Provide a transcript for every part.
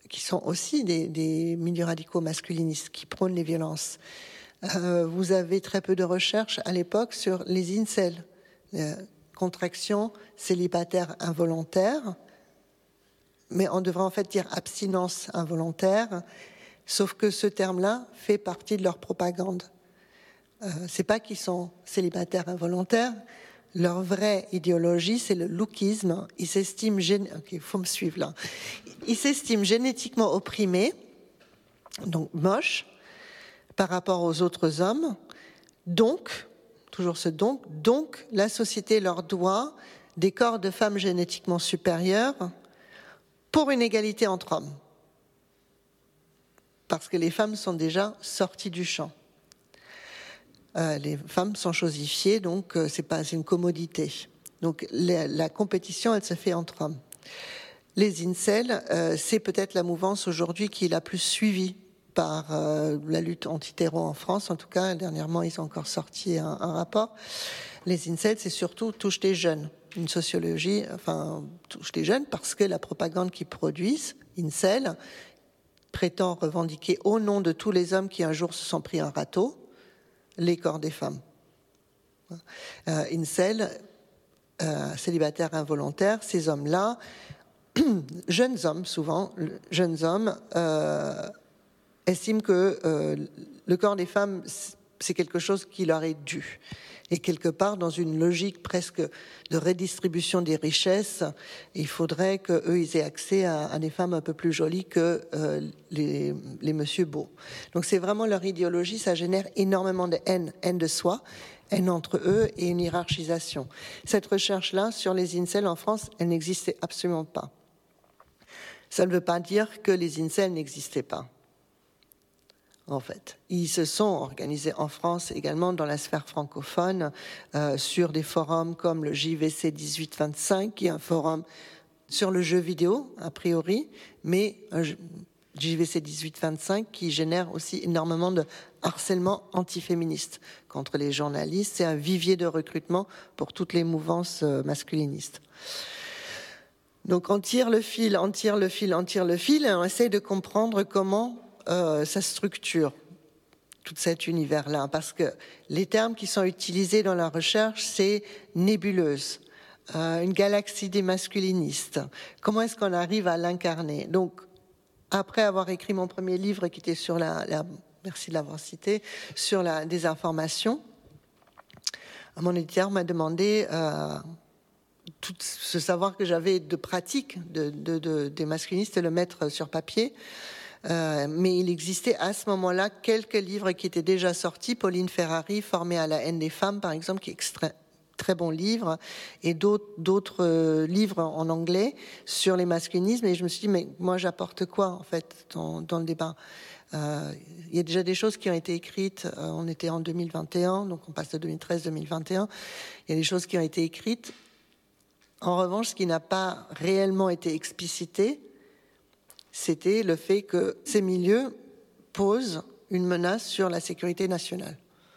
qui sont aussi des milieux radicaux masculinistes qui prônent les violences. Vous avez très peu de recherches à l'époque sur les incels, contraction célibataire involontaire, mais on devrait en fait dire abstinence involontaire, sauf que ce terme-là fait partie de leur propagande. C'est pas qu'ils sont célibataires involontaires, leur vraie idéologie, c'est le lookisme. Ils s'estiment faut me suivre là. Ils s'estiment génétiquement opprimés, donc moches, par rapport aux autres hommes. Donc, toujours ce donc la société leur doit des corps de femmes génétiquement supérieurs pour une égalité entre hommes. Parce que les femmes sont déjà sorties du champ. Les femmes sont chosifiées, donc c'est une commodité. Donc la compétition, elle se fait entre hommes. Les incels, c'est peut-être la mouvance aujourd'hui qui est la plus suivie par la lutte anti-terreau en France. En tout cas, dernièrement, ils ont encore sorti un rapport. Les incels, c'est surtout touche des jeunes. Une sociologie, touche des jeunes parce que la propagande qu'ils produisent, incel, prétend revendiquer au nom de tous les hommes qui un jour se sont pris un râteau, les corps des femmes. Incel, célibataire involontaire, ces hommes-là, jeunes hommes souvent, estiment que le corps des femmes, c'est quelque chose qui leur est dû. Et quelque part, dans une logique presque de redistribution des richesses, il faudrait qu'eux, ils aient accès à des femmes un peu plus jolies que les monsieur beaux. Donc c'est vraiment leur idéologie, ça génère énormément de haine de soi, haine entre eux et une hiérarchisation. Cette recherche-là sur les incels en France, elle n'existait absolument pas. Ça ne veut pas dire que les incels n'existaient pas. En fait, ils se sont organisés en France également dans la sphère francophone sur des forums comme le JVC 1825, qui est un forum sur le jeu vidéo a priori, mais un JVC 1825 qui génère aussi énormément de harcèlement antiféministe contre les journalistes. C'est un vivier de recrutement pour toutes les mouvances masculinistes. Donc on tire le fil, et on essaie de comprendre comment ça structure tout cet univers-là, parce que les termes qui sont utilisés dans la recherche, c'est nébuleuse, une galaxie des masculinistes. Comment est-ce qu'on arrive à l'incarner? Donc, après avoir écrit mon premier livre qui était sur merci de l'avoir cité, sur la désinformation, mon éditeur m'a demandé tout ce savoir que j'avais de pratique des masculinistes, le mettre sur papier. Mais il existait à ce moment-là quelques livres qui étaient déjà sortis. Pauline Ferrari, Formée à la haine des femmes, par exemple, qui est très bon livre, et d'autres livres en anglais sur les masculinismes. Et je me suis dit, mais moi, j'apporte quoi, en fait, dans le débat? Il y a déjà des choses qui ont été écrites. On était en 2021, donc on passe de 2013-2021. Il y a des choses qui ont été écrites. En revanche, ce qui n'a pas réellement été explicité, c'était le fait que ces milieux posent une menace sur la sécurité nationale.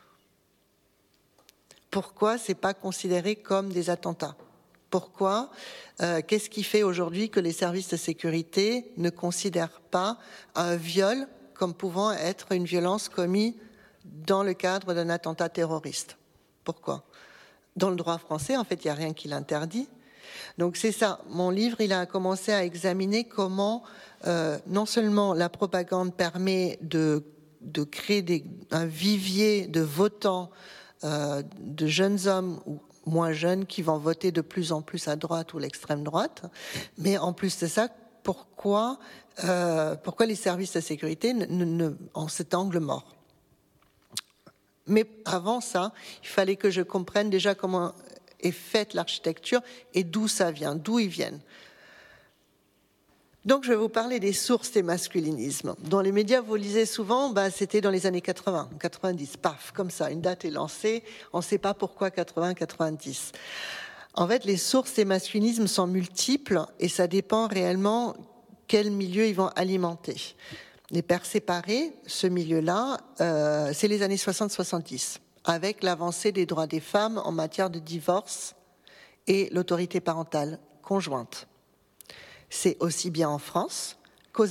Pourquoi c'est pas considéré comme des attentats? Pourquoi qu'est-ce qui fait aujourd'hui que les services de sécurité ne considèrent pas un viol comme pouvant être une violence commise dans le cadre d'un attentat terroriste? Pourquoi? Dans le droit français, en fait, il n'y a rien qui l'interdit. Donc c'est ça, mon livre, il a commencé à examiner comment non seulement la propagande permet de créer un vivier de votants, de jeunes hommes ou moins jeunes qui vont voter de plus en plus à droite ou l'extrême droite, mais en plus de ça, pourquoi les services de sécurité ont cet angle mort? Mais avant ça, il fallait que je comprenne déjà comment est faite l'architecture et d'où ça vient, d'où ils viennent. Donc je vais vous parler des sources des masculinismes. Dans les médias, vous lisez souvent, c'était dans les années 80, 90, paf, comme ça, une date est lancée, on ne sait pas pourquoi 80, 90. En fait, les sources des masculinismes sont multiples et ça dépend réellement quel milieu ils vont alimenter. Les pères séparés, ce milieu-là, c'est les années 60-70. Avec l'avancée des droits des femmes en matière de divorce et l'autorité parentale conjointe. C'est aussi bien en France